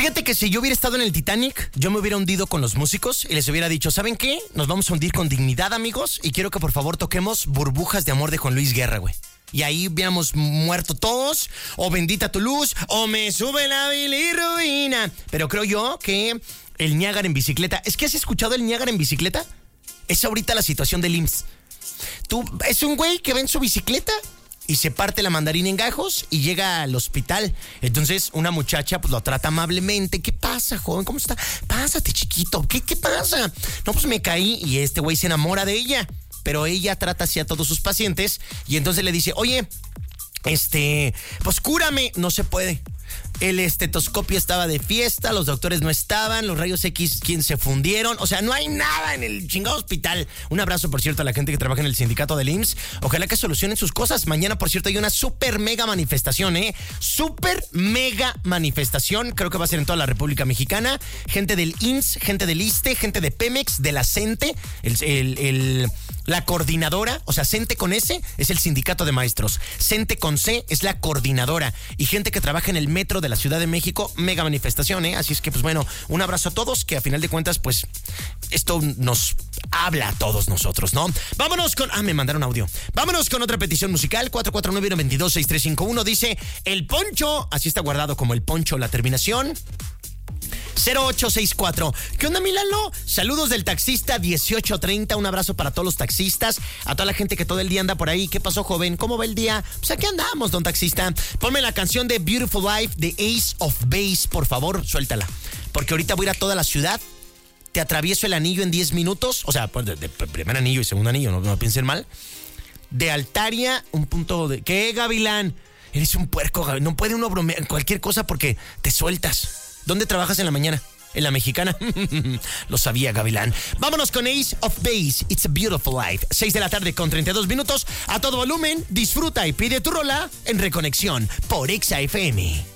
Fíjate que si yo hubiera estado en el Titanic, yo me hubiera hundido con los músicos y les hubiera dicho, ¿saben qué? Nos vamos a hundir con dignidad, amigos, y quiero que por favor toquemos Burbujas de Amor de Juan Luis Guerra, güey. Y ahí hubiéramos muerto todos, o Bendita tu luz, o Me sube la bilirrubina. Pero creo yo que el Niágara en bicicleta... ¿Es que has escuchado el Niágara en bicicleta? Es ahorita la situación del IMSS. Es un güey que va en su bicicleta y se parte la mandarina en gajos y llega al hospital. Entonces una muchacha pues lo trata amablemente. ¿Qué pasa, joven? ¿Cómo está? Pásate, chiquito. ¿Qué pasa? No, pues me caí y este güey se enamora de ella. Pero ella trata así a todos sus pacientes y entonces le dice, oye, pues cúrame. No se puede. El estetoscopio estaba de fiesta, los doctores no estaban, los rayos X se fundieron, o sea, no hay nada en el chingado hospital. Un abrazo, por cierto, a la gente que trabaja en el sindicato del IMSS. Ojalá que solucionen sus cosas. Mañana, por cierto, hay una super mega manifestación, super mega manifestación. Creo que va a ser en toda la República Mexicana. Gente del IMSS, gente del ISSSTE, gente de Pemex, de la CENTE, la coordinadora, o sea, CENTE con S es el sindicato de maestros, CENTE con C es la coordinadora, y gente que trabaja en el metro de la Ciudad de México, mega manifestación, Así es que, pues bueno, un abrazo a todos, que a final de cuentas, pues, esto nos habla a todos nosotros, ¿no? Vámonos con... me mandaron audio. Vámonos con otra petición musical, 449-122-6351, dice El Poncho, así está guardado como El Poncho la terminación 0864. ¿Qué onda, Milano? Saludos del taxista 1830. Un abrazo para todos los taxistas, a toda la gente que todo el día anda por ahí. ¿Qué pasó, joven? ¿Cómo va el día? Pues aquí andamos, don taxista. Ponme la canción de Beautiful Life de Ace of Base, por favor, suéltala. Porque ahorita voy a ir a toda la ciudad. Te atravieso el anillo en 10 minutos. O sea, pues de primer anillo y segundo anillo, no piensen mal. De Altaria, un punto de... ¿Qué, Gavilán? Eres un puerco, Gavilán. No puede uno bromear en cualquier cosa porque te sueltas. ¿Dónde trabajas en la mañana? ¿En la Mexicana? Lo sabía, Gavilán. Vámonos con Ace of Base, It's a Beautiful Life. 6:32 p.m. A todo volumen, disfruta y pide tu rola en Reconexión por Exa FM.